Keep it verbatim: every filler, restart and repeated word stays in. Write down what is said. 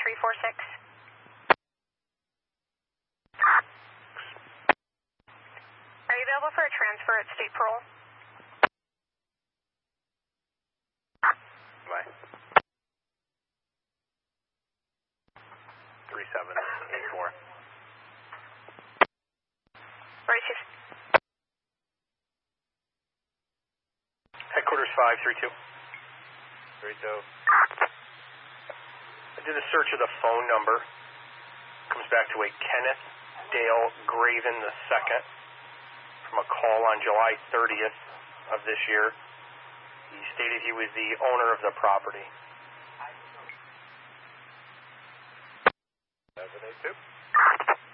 three four six. Are you available for a transfer at State Parole? Bye. three seven eight four. Right, six. Headquarters five three two. three two. I did a search of the phone number. Comes back to a Kenneth Dale Graven the second from a call on July thirtieth of this year. He stated he was the owner of the property. seven eight two.